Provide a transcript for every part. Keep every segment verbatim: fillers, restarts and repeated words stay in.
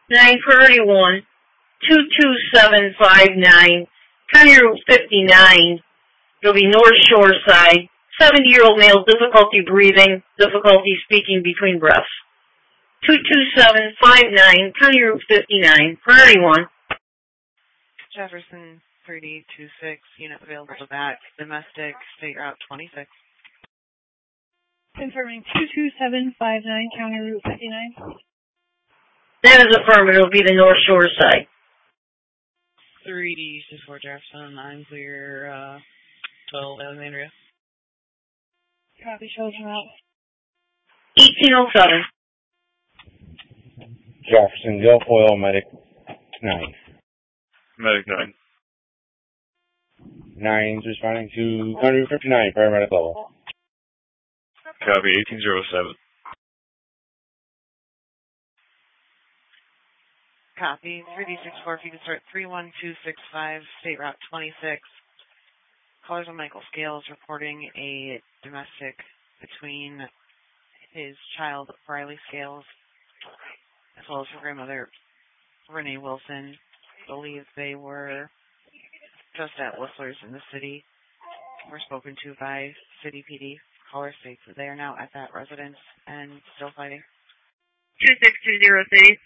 nine Priority one, two two seven five nine, County Route fifty-nine. It'll be North Shore side. seventy-year-old male, difficulty breathing, difficulty speaking between breaths. two two seven five nine, County Route fifty-nine, Priority one. Jefferson three D two six, unit available to back, domestic, state route twenty-six. Confirming two two seven five nine, County Route fifty-nine. That is affirmative. It'll be the North Shore side. three D two four Jefferson, I'm clear, uh, twelve Alexandria. Copy, shows route. eighteen oh seven. Jefferson, Guilfoyle, Medic nine. Medic nine. Nine's responding to County Route fifty-nine, paramedic level. Copy, eighteen oh seven. Copy, three D six four, if you can start three one two six five, state route twenty-six. Callers on Michael Scales reporting a domestic between his child, Riley Scales, as well as her grandmother, Renee Wilson. I believe they were just at Whistler's in the city. Were spoken to by City P D. Caller states that they are now at that residence and still fighting. two six two zero City.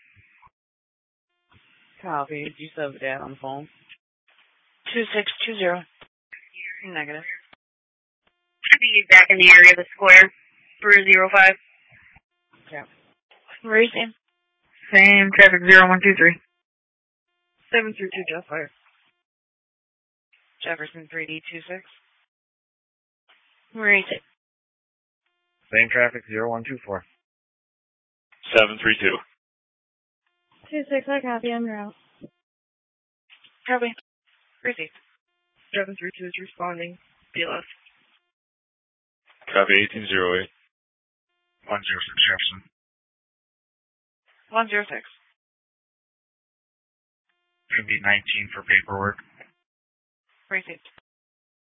Copy. Do you still have dad on the phone? two six two zero. Negative. Should be back in the area of the square. three zero five. Yeah. Where is he? Same traffic zero one two three. seven three two, Jeff Fire. Jefferson three D two six. Where is it? Same traffic, zero one two four. seven three two. two six, I copy, I'm route. Copy. Received. seven three two is responding. B L S. Copy, eighteen oh eight. one zero six Jefferson. one zero six. Should be nineteen for paperwork. Received.